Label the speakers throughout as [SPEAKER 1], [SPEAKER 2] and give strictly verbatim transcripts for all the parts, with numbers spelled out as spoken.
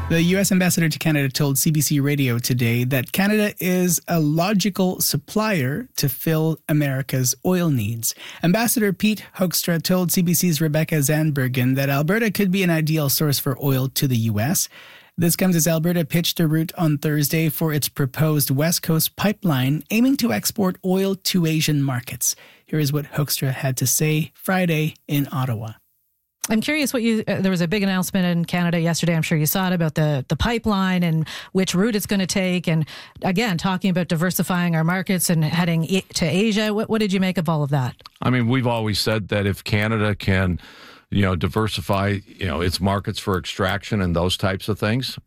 [SPEAKER 1] The U S ambassador to Canada told C B C Radio today that Canada is a logical supplier to fill America's oil needs. Ambassador Pete Hoekstra told C B C's Rebecca Zandbergen that Alberta could be an ideal source for oil to the U S. This comes as Alberta pitched a route on Thursday for its proposed West Coast pipeline aiming to export oil to Asian markets. Here is what Hoekstra had to say Friday in Ottawa.
[SPEAKER 2] I'm curious what you, uh, there was a big announcement in Canada yesterday, I'm sure you saw it, about the, the pipeline and which route it's going to take. And again, talking about diversifying our markets and heading to Asia. What, what did you make of all of that?
[SPEAKER 3] I mean, we've always said that if Canada can, you know, diversify, you know, its markets for extraction and those types of things,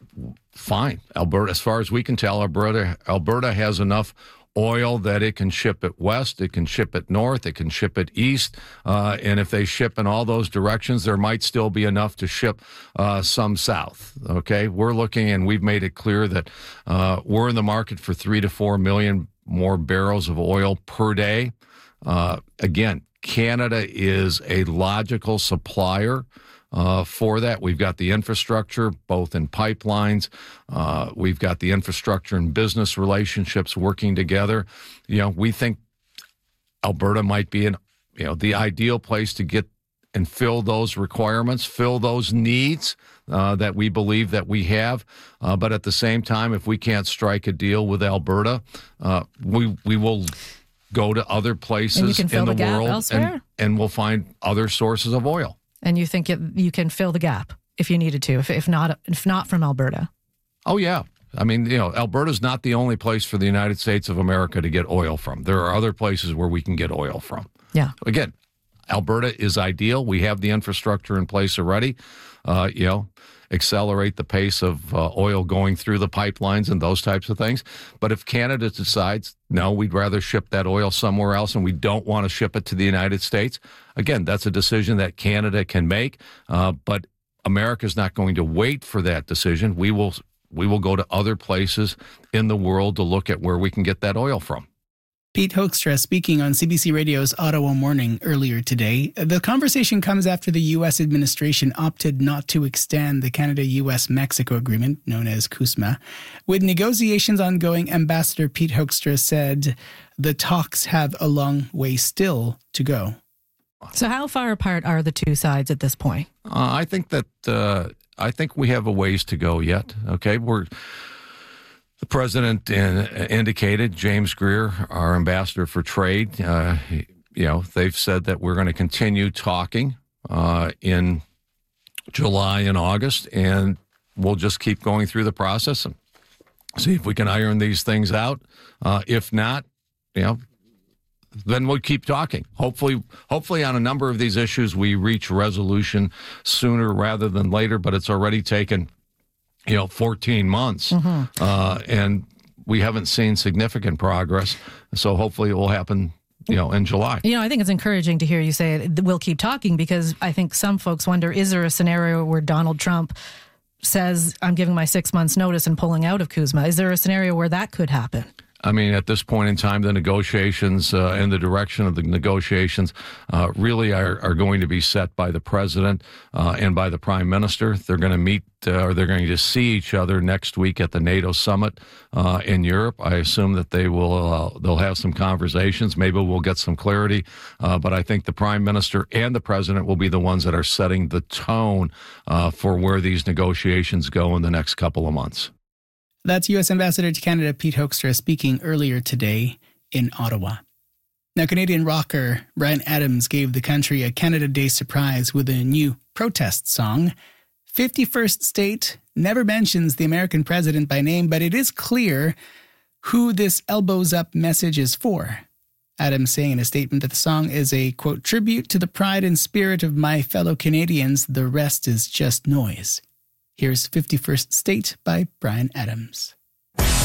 [SPEAKER 3] fine. Alberta, as far as we can tell, Alberta, Alberta has enough oil that it can ship it west, it can ship it north, it can ship it east, uh, and if they ship in all those directions, there might still be enough to ship uh, some south. Okay, we're looking, and we've made it clear that uh, we're in the market for three to four million more barrels of oil per day. Uh, again, Canada is a logical supplier Uh, for that. We've got the infrastructure, both in pipelines. Uh, we've got the infrastructure and business relationships working together. You know, we think Alberta might be an, you know, the ideal place to get and fill those requirements, fill those needs uh, that we believe that we have. Uh, but at the same time, if we can't strike a deal with Alberta, uh, we we will go to other places in the,
[SPEAKER 2] the
[SPEAKER 3] world and, and we'll find other sources of oil.
[SPEAKER 2] And you think it, you can fill the gap if you needed to, if, if not if not from Alberta?
[SPEAKER 3] Oh, yeah. I mean, you know, Alberta's not the only place for the United States of America to get oil from. There are other places where we can get oil from.
[SPEAKER 2] Yeah.
[SPEAKER 3] Again, Alberta is ideal. We have the infrastructure in place already. Uh, you know, accelerate the pace of uh, oil going through the pipelines and those types of things. But if Canada decides, no, we'd rather ship that oil somewhere else and we don't want to ship it to the United States, again, that's a decision that Canada can make. Uh, but America's not going to wait for that decision. We will we will go to other places in the world to look at where we can get that oil from.
[SPEAKER 1] Pete Hoekstra speaking on C B C Radio's Ottawa Morning earlier today. The conversation comes after the U S administration opted not to extend the Canada-U S Mexico agreement, known as CUSMA. With negotiations ongoing, Ambassador Pete Hoekstra said the talks have a long way still to go.
[SPEAKER 2] So how far apart are the two sides at this point?
[SPEAKER 3] Uh, I think that uh, I think we have a ways to go yet. Okay, we're. The president in, indicated, James Greer, our ambassador for trade, uh, you know, they've said that we're going to continue talking uh, in July and August, and we'll just keep going through the process and see if we can iron these things out. Uh, if not, you know, then we'll keep talking. Hopefully, hopefully on a number of these issues, we reach resolution sooner rather than later, but it's already taken you know, fourteen months, mm-hmm. uh, and we haven't seen significant progress. So hopefully it will happen, you know, in July.
[SPEAKER 2] You know, I think it's encouraging to hear you say we'll keep talking, because I think some folks wonder, is there a scenario where Donald Trump says, I'm giving my six months notice and pulling out of CUSMA? Is there a scenario where that could happen?
[SPEAKER 3] I mean, at this point in time, the negotiations uh, and the direction of the negotiations uh, really are, are going to be set by the president uh, and by the prime minister. They're going to meet uh, or they're going to see each other next week at the NATO summit uh, in Europe. I assume that they will uh, they'll have some conversations. Maybe we'll get some clarity. Uh, but I think the prime minister and the president will be the ones that are setting the tone uh, for where these negotiations go in the next couple of months.
[SPEAKER 1] That's U S Ambassador to Canada Pete Hoekstra speaking earlier today in Ottawa. Now, Canadian rocker Bryan Adams gave the country a Canada Day surprise with a new protest song. fifty-first State never mentions the American president by name, but it is clear who this elbows up message is for. Adams saying in a statement that the song is a, quote, tribute to the pride and spirit of my fellow Canadians. The rest is just noise. Here's fifty-first State by Bryan Adams.